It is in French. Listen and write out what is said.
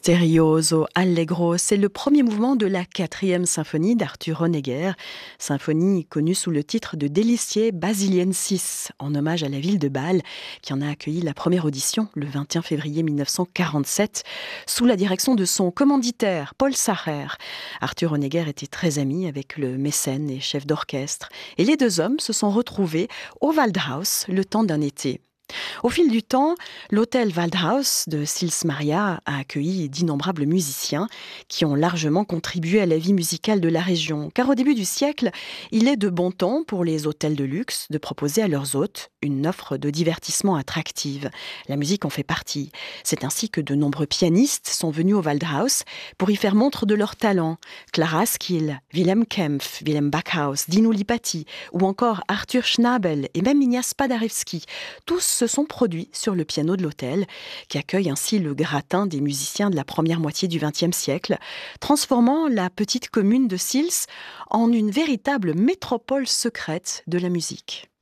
Misterioso Allegro, c'est le premier mouvement de la 4e symphonie d'Arthur Honegger, symphonie connue sous le titre de Deliciae Basiliensis, en hommage à la ville de Bâle, qui en a accueilli la première audition le 21 février 1947, sous la direction de son commanditaire, Paul Sacher. Arthur Honegger était très ami avec le mécène et chef d'orchestre, et les deux hommes se sont retrouvés au Waldhaus le temps d'un été. Au fil du temps, l'hôtel Waldhaus de Sils Maria a accueilli d'innombrables musiciens qui ont largement contribué à la vie musicale de la région. Car au début du siècle, il est de bon ton pour les hôtels de luxe de proposer à leurs hôtes une offre de divertissement attractive. La musique en fait partie. C'est ainsi que de nombreux pianistes sont venus au Waldhaus pour y faire montre de leur talent. Clara Skil, Wilhelm Kempff, Wilhelm Backhaus, Dino Lipatti ou encore Arthur Schnabel et même Ignace Paderewski. Tous se sont produits sur le piano de l'hôtel, qui accueille ainsi le gratin des musiciens de la première moitié du XXe siècle, transformant la petite commune de Sils en une véritable métropole secrète de la musique.